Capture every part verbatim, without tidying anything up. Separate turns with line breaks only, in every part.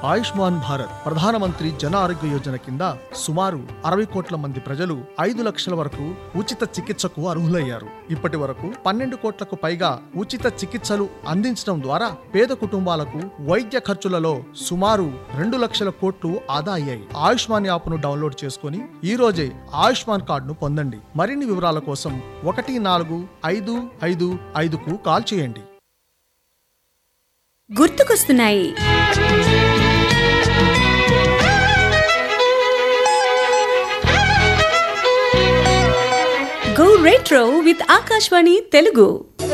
ఆయుష్మాన్ భారత్ ప్రధానమంత్రి జన ఆరోగ్య యోజన కింద సుమారు అరవై కోట్ల మంది ప్రజలు ఐదు లక్షల వరకు ఉచిత చికిత్సకు అర్హులయ్యారు. ఇప్పటి వరకు పన్నెండు కోట్లకు పైగా ఉచిత చికిత్సలు అందించడం ద్వారా పేద కుటుంబాలకు వైద్య ఖర్చులలో సుమారు రెండు లక్షల కోట్లు ఆదా అయ్యాయి. ఆయుష్మాన్ యాప్ ను డౌన్లోడ్ చేసుకుని ఈ రోజే ఆయుష్మాన్ కార్డును పొందండి. మరిన్ని వివరాల కోసం ఒకటి నాలుగు ఐదు ఐదు ఐదుకు కాల్ చేయండి.
గుర్తుకొస్తున్నాయి. Go retro with Akashvani Telugu.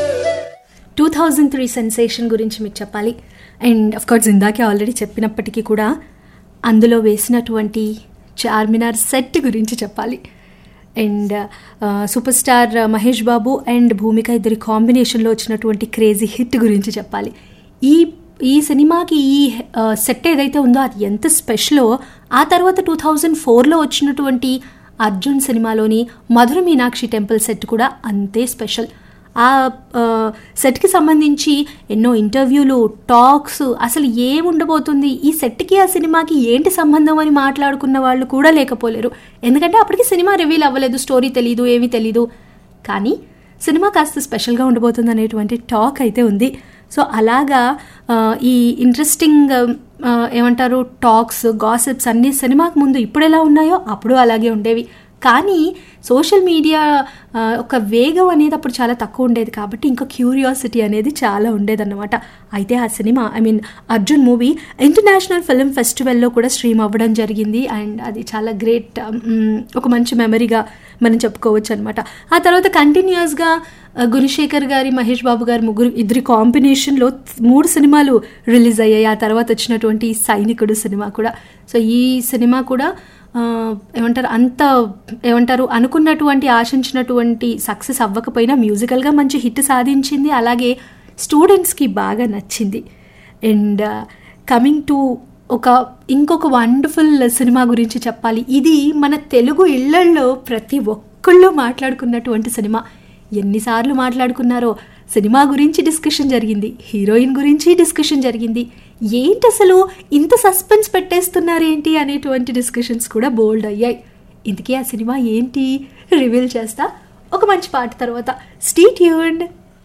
Two thousand three sensation గురించి మీకు చెప్పాలి. అండ్ అఫ్ కోర్స్ ఇందాకే ఆల్రెడీ చెప్పినప్పటికీ కూడా అందులో వేసినటువంటి చార్మినార్ సెట్ గురించి చెప్పాలి. And super star Mahesh Babu and భూమిక ఇద్దరి కాంబినేషన్లో వచ్చినటువంటి క్రేజీ హిట్ గురించి చెప్పాలి. ఈ ఈ సినిమాకి ఈ సెట్ ఏదైతే ఉందో అది ఎంత స్పెషలో, ఆ తర్వాత టూ థౌజండ్ ఫోర్లో వచ్చినటువంటి అర్జున్ సినిమాలోని మధుర మీనాక్షి టెంపుల్ సెట్ కూడా అంతే స్పెషల్. ఆ సెట్కి సంబంధించి ఎన్నో ఇంటర్వ్యూలు, టాక్స్, అసలు ఏముండబోతుంది ఈ సెట్కి ఆ సినిమాకి ఏంటి సంబంధం అని మాట్లాడుకున్న వాళ్ళు కూడా లేకపోలేరు. ఎందుకంటే అప్పటికి సినిమా రివీల్ అవ్వలేదు, స్టోరీ తెలీదు, ఏమీ తెలీదు. కానీ సినిమా కాస్త స్పెషల్గా ఉండబోతుంది అనేటువంటి టాక్ అయితే ఉంది. సో అలాగా ఈ ఇంట్రెస్టింగ్ ఏమంటారు టాక్స్, గాసిప్స్ అన్నీ సినిమాకి ముందు ఇప్పుడు ఎలా ఉన్నాయో అప్పుడు అలాగే ఉండేవి. కానీ సోషల్ మీడియా ఒక వేగం అనేది అప్పుడు చాలా తక్కువ ఉండేది కాబట్టి ఇంకా క్యూరియాసిటీ అనేది చాలా ఉండేదన్నమాట. అయితే ఆ cinema I mean Arjun movie international film ఫెస్టివల్లో కూడా స్ట్రీమ్ అవ్వడం జరిగింది. అండ్ అది చాలా గ్రేట్, ఒక మంచి మెమరీగా మనం చెప్పుకోవచ్చు అనమాట. ఆ తర్వాత కంటిన్యూస్గా గుణశేఖర్ గారి, మహేష్ బాబు గారి ముగ్గురు ఇద్దరి కాంబినేషన్లో మూడు సినిమాలు రిలీజ్ అయ్యాయి. ఆ తర్వాత వచ్చినటువంటి సైనికుడు సినిమా కూడా. సో ఈ సినిమా కూడా ఏమంటారు అంత ఏమంటారు అనుకున్నటువంటి ఆశించినటువంటి సక్సెస్ అవ్వకపోయినా మ్యూజికల్గా మంచి హిట్ సాధించింది. అలాగే స్టూడెంట్స్కి బాగా నచ్చింది. అండ్ కమింగ్ టు ఒక ఇంకొక వండర్ఫుల్ సినిమా గురించి చెప్పాలి. ఇది మన తెలుగు ఇళ్లల్లో ప్రతి ఒక్కళ్ళు మాట్లాడుకున్నటువంటి సినిమా. ఎన్నిసార్లు మాట్లాడుకున్నారో. సినిమా గురించి డిస్కషన్ జరిగింది, హీరోయిన్ గురించి డిస్కషన్ జరిగింది, ఏంటి అసలు ఇంత సస్పెన్స్ పెట్టేస్తున్నారేంటి అనేటువంటి డిస్కషన్స్ కూడా బోల్డ్ అయ్యాయి. ఇంతకీ ఆ సినిమా ఏంటి రివీల్ చేస్తా ఒక మంచి పాట తర్వాత. Stay tuned.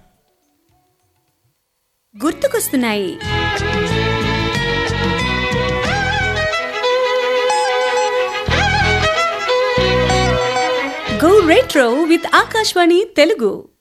గుర్తుకొస్తున్నాయి. Go retro with Akashvani Telugu.